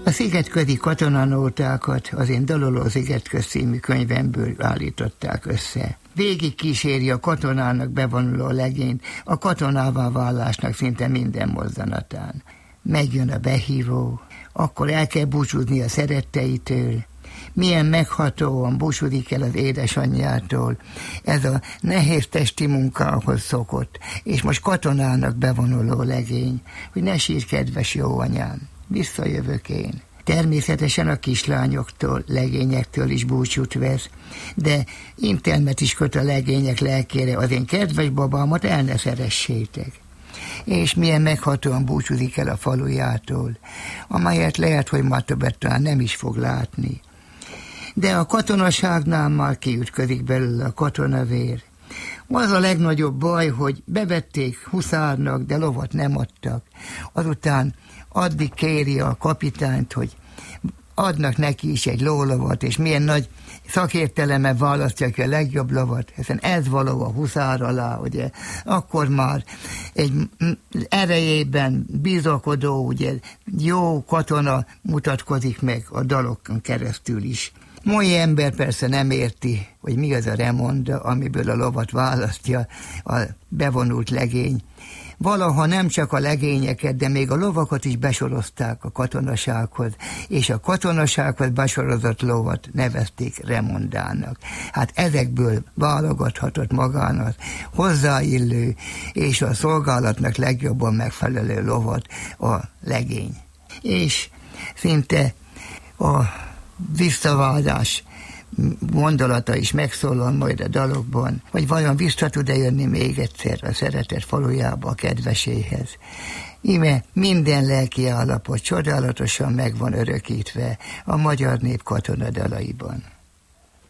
A Szigetközi katonanótákat az én Daloló Szigetköz című könyvemből állították össze. Végig kíséri a katonának bevonuló legényt a katonává válásnak szinte minden mozzanatán. Megjön a behívó, akkor el kell búcsúzni a szeretteitől, milyen meghatóan búcsúdik el az édesanyjától. Ez a nehéz testi munkához szokott, és most katonának bevonuló legény, hogy ne sírj, kedves jó anyám, visszajövök én. Természetesen a kislányoktól, legényektől is búcsút vesz, de intelmet is köt a legények lelkére, az én kedves babámat el ne szeressétek. És milyen meghatóan búcsúzik el a falujától, amelyet lehet, hogy már többet talán nem is fog látni. De a katonaságnál már kiütközik belőle a katonavér. Az a legnagyobb baj, hogy bevették huszárnak, de lovat nem adtak. Azután addig kéri a kapitányt, hogy adnak neki is egy lólovat, és milyen nagy szakértelemmel választja ki a legjobb lovat, hiszen ez való a huszár alá, ugye, akkor már egy erejében bizakodó, ugye, jó katona mutatkozik meg a dalokon keresztül is. Mai ember persze nem érti, hogy mi az a remonda, amiből a lovat választja a bevonult legény. Valaha nem csak a legényeket, de még a lovakat is besorozták a katonasághoz, és a katonasághoz besorozott lovat nevezték remondának. Hát ezekből válogathatott magának hozzáillő és a szolgálatnak legjobban megfelelő lovat a legény. És szinte a visszaválás gondolata is megszólal majd a dalokban, hogy vajon vissza tud-e jönni még egyszer a szeretett falujába a kedveséhez. Íme minden lelki állapot csodálatosan meg van örökítve a magyar nép katonadalaiban.